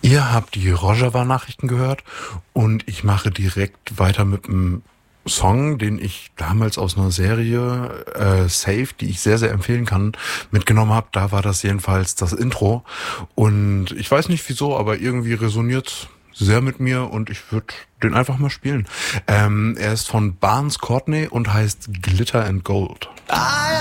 Ihr habt die Rojava-Nachrichten gehört und ich mache direkt weiter mit einem Song, den ich damals aus einer Serie Safe, die ich sehr, sehr empfehlen kann, mitgenommen habe. Da war das jedenfalls das Intro und ich weiß nicht wieso, aber irgendwie resoniert's sehr mit mir und ich würde den einfach mal spielen. Er ist von Barnes Courtney und heißt Glitter and Gold.